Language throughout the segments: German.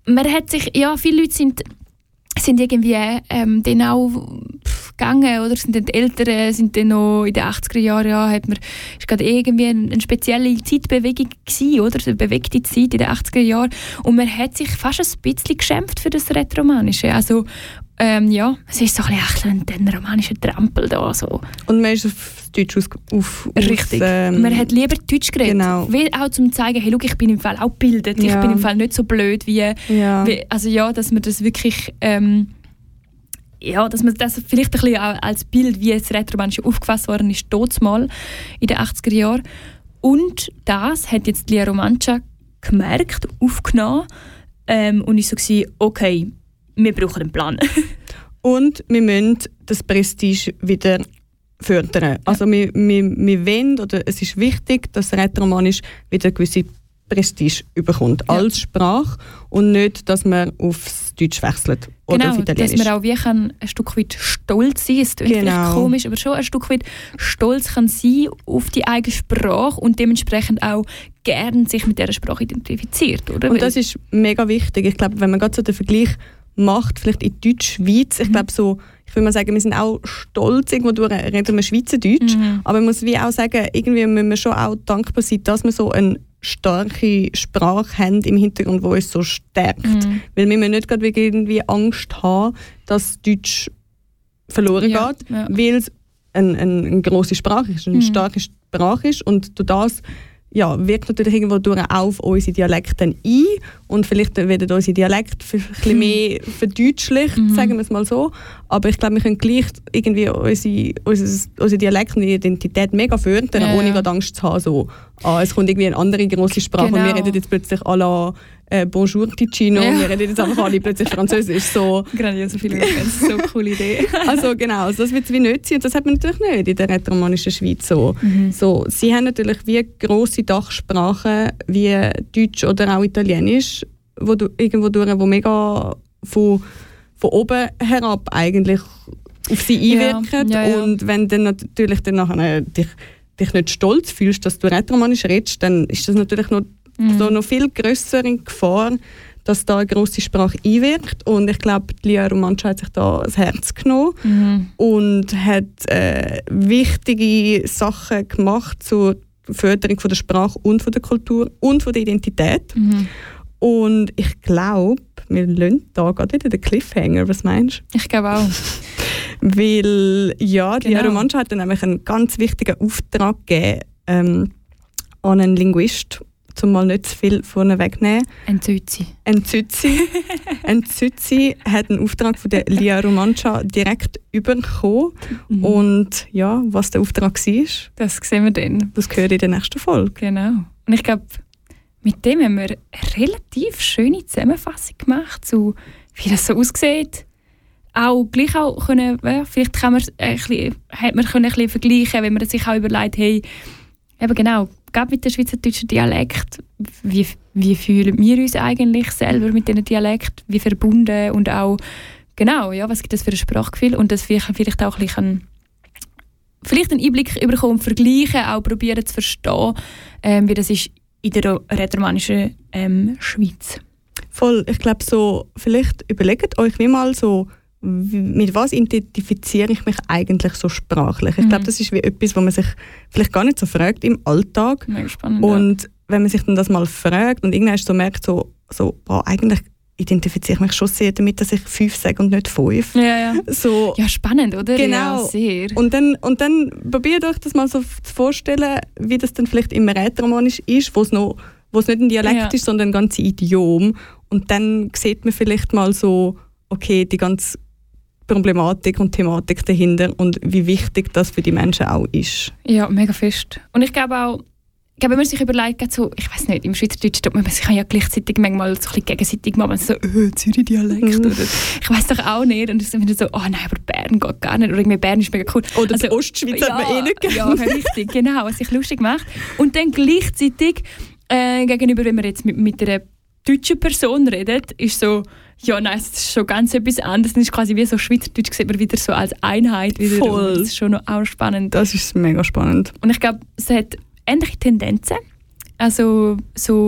man hat sich, ja, viele Leute sind irgendwie dann auch gegangen, oder sind dann die Älteren, sind dann noch in den 80er Jahren, ja, ist gerade irgendwie eine spezielle Zeitbewegung gewesen, oder? Eine bewegte Zeit in den 80er Jahren. Und man hat sich fast ein bisschen geschämt für das Rätoromanische. Also, ja, es ist so ein bisschen ein romanischer Trampel da, so. Und man ist auf Deutsch Richtig. Man hat lieber Deutsch geredet. Genau. Weil auch zum zeigen, hey, schau, ich bin im Fall auch gebildet. Ja. Ich bin im Fall nicht so blöd wie also ja, dass man das wirklich dass man das vielleicht ein bisschen auch als Bild, wie das Rätoromanische aufgefasst worden ist, mal in den 80er Jahren. Und das hat jetzt Lia Romancia gemerkt, aufgenommen und ist so okay, wir brauchen einen Plan. Und wir müssen das Prestige wieder fördern. Ja. Also wir wollen, oder es ist wichtig, dass Rätoromanisch wieder eine gewisse Prestige bekommt als Sprache und nicht, dass man aufs Deutsch wechselt oder auf Italienisch. Dass man auch wie ein Stück weit stolz sein kann. Es klingt vielleicht komisch, aber schon ein Stück weit stolz kann sein auf die eigene Sprache und dementsprechend auch gerne sich mit dieser Sprache identifiziert. Oder? Und das ist mega wichtig. Ich glaube, wenn man gerade so den Vergleich macht, vielleicht in Deutsch-Schweiz, ich glaube so, ich würde mal sagen, wir sind auch stolz, irgendwo reden wir Schweizerdeutsch, aber man muss wie auch sagen, irgendwie müssen wir schon auch dankbar sein, dass wir so eine starke Sprache haben im Hintergrund, die uns so stärkt. Weil wir müssen nicht gerade irgendwie Angst haben, dass Deutsch verloren geht, weil es eine grosse Sprache ist, eine starke Sprache ist und durch das wirkt natürlich irgendwo durch auf unsere Dialekte ein und vielleicht werden unsere Dialekte ein bisschen mehr verdeutlicht, sagen wir es mal so. Aber ich glaube, wir können gleich irgendwie unsere Dialekte und Identität mega fördern, ohne gerade Angst zu haben. So, es kommt irgendwie eine andere grosse Sprache und wir reden jetzt plötzlich à la Bonjour Ticino, wir reden jetzt einfach alle plötzlich Französisch. So. Gerade so viele Fans, so eine coole Idee. Also genau, also das wird es wie nicht sein und das hat man natürlich nicht in der rätoromanischen Schweiz. So. Sie haben natürlich wie grosse Dachsprachen wie Deutsch oder auch Italienisch, wo mega von oben herab eigentlich auf sie einwirken. Und wenn dann natürlich dann nachher dich nicht stolz fühlst, dass du rätoromanisch redest, dann ist das natürlich noch viel grössere Gefahr, dass da eine grosse Sprache einwirkt. Und ich glaube, Lia Romancia hat sich da das Herz genommen und hat wichtige Sachen gemacht zur Förderung von der Sprache und von der Kultur und von der Identität. Und ich glaube, wir lassen da gerade wieder den Cliffhanger. Was meinst du? Ich glaube auch. Weil, Lia Romancia hat dann nämlich einen ganz wichtigen Auftrag gegeben an einen Linguist, um mal nicht zu viel vorne wegzunehmen. Ein Züzi hat einen Auftrag von der Lia Romancia direkt bekommen. Und was der Auftrag war, das sehen wir dann. Das gehört in der nächsten Folge. Genau. Und ich glaube, mit dem haben wir eine relativ schöne Zusammenfassung gemacht, so wie das so aussieht. Vielleicht kann man ein bisschen vergleichen, wenn man sich auch überlegt, hey, eben genau, gerade mit dem schweizerdeutschen Dialekt, wie fühlen wir uns eigentlich selber mit diesem Dialekt, wie verbunden und auch, genau, was gibt es für ein Sprachgefühl und dass wir vielleicht auch ein bisschen vielleicht einen Einblick bekommen, vergleichen, auch probieren zu verstehen, wie das ist in der rätoromanischen Schweiz. Voll, ich glaube so, vielleicht überlegt euch wie mal so, mit was identifiziere ich mich eigentlich so sprachlich? Ich glaube, das ist wie etwas, wo man sich vielleicht gar nicht so fragt im Alltag. Mega spannend, und wenn man sich dann das mal fragt und irgendwann so merkt, eigentlich identifiziere ich mich schon sehr damit, dass ich 5 sage und nicht 5. So, spannend, oder? Genau. Ja, sehr. Und dann probiert euch das mal so zu vorstellen, wie das dann vielleicht im Rätoromanisch ist, wo es nicht ein Dialekt ist, sondern ein ganzes Idiom. Und dann sieht man vielleicht mal so, okay, die ganze Problematik und Thematik dahinter und wie wichtig das für die Menschen auch ist. Ja, mega fest. Und ich glaube auch, wenn man sich überlegt, so, ich weiß nicht, im Schweizerdeutsch tut man sich ja gleichzeitig manchmal so ein bisschen gegenseitig machen, so, Zürich-Dialekt oder ich weiß doch auch nicht. Und dann so, oh nein, aber Bern geht gar nicht. Oder irgendwie Bern ist mega cool. Oder die Ostschweiz hat man nicht gerne. Ja, richtig, genau, was sich lustig macht. Und dann gleichzeitig gegenüber, wenn man jetzt mit einer deutschen Person redet, ist so, nein, es ist schon ganz etwas anderes. Es ist quasi wie so Schweizerdeutsch, sieht man wieder so als Einheit. Wieder. Voll. Das ist schon noch auch spannend. Das ist mega spannend. Und ich glaube, es hat ähnliche Tendenzen. Also so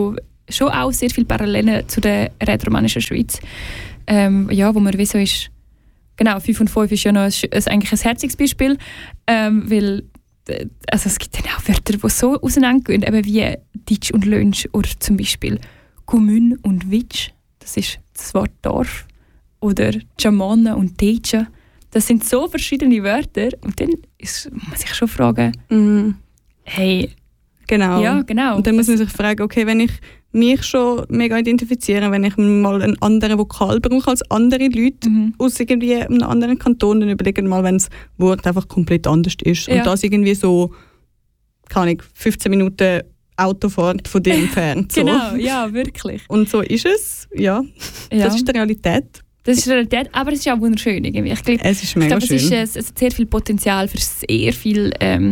schon auch sehr viele Parallelen zu der rätoromanischen Schweiz. Wo man wie so ist, genau, 5 und 5 ist ja noch eigentlich ein herziges Beispiel, weil also es gibt dann auch Wörter, die so auseinandergehen, eben wie Ditsch und Lönsch oder zum Beispiel Kommune und Witsch, das ist das Wort Dorf, oder Jamane und Teja. Das sind so verschiedene Wörter und dann muss man sich schon fragen, hey, genau. Ja, genau. Und dann muss man sich fragen, okay, wenn ich mich schon mega identifiziere, wenn ich mal einen anderen Vokal brauche als andere Leute aus irgendwie einem anderen Kanton, dann überlegen wir mal, wenn das Wort einfach komplett anders ist. Und das irgendwie so, keine Ahnung, 15 Minuten Autofahrt von dir entfernt. So. Genau, ja, wirklich. Und so ist es, ja. Das ist die Realität. Das ist die Realität, aber es ist auch wunderschön irgendwie. Ich glaube, es ist mega schön. Es hat sehr viel Potenzial für sehr viel,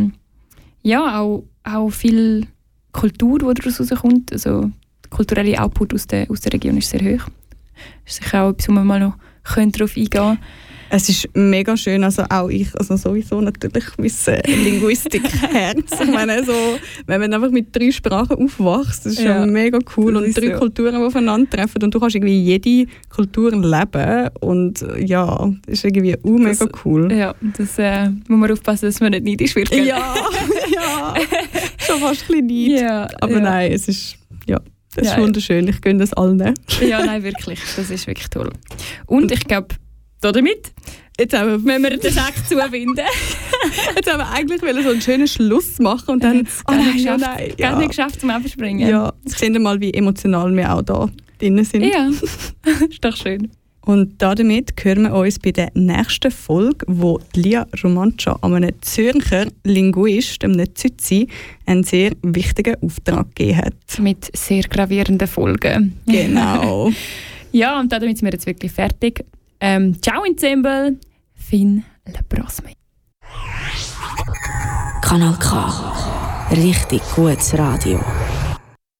auch viel Kultur, die daraus rauskommt. Also der kulturelle Output aus der Region ist sehr hoch. Das ist sicher auch etwas, wo man mal noch darauf eingehen können. Es ist mega schön, also auch ich, also sowieso natürlich mein Linguistik-Herz. Ich meine, so, wenn man einfach mit 3 Sprachen aufwächst, das ist ja mega cool und 3 Kulturen, die aufeinandertreffen und du kannst irgendwie jede Kultur leben und ja, das ist irgendwie mega cool. Ja, das muss man aufpassen, dass man nicht neidisch wird. Ja, schon fast ein bisschen Neid. Ja, aber nein, es ist, das ist wunderschön, ich gönne das allen. Ja, nein, wirklich, das ist wirklich toll. Und ich glaube, damit wenn wir den Sack zubinden. Jetzt haben wir eigentlich so einen schönen Schluss machen und dann gar nicht geschafft zum Abspringen. Ja, jetzt sehen wir mal, wie emotional wir auch da drin sind. Ja, ist doch schön. Und damit hören wir uns bei der nächsten Folge, wo Lia Romancia einem Zürcher Linguist, einem Züzi, einen sehr wichtigen Auftrag gegeben hat. Mit sehr gravierenden Folgen. Genau. Ja, und damit sind wir jetzt wirklich fertig. Ciao in Zembel, fin la prossima. Kanal K. Richtig gutes Radio.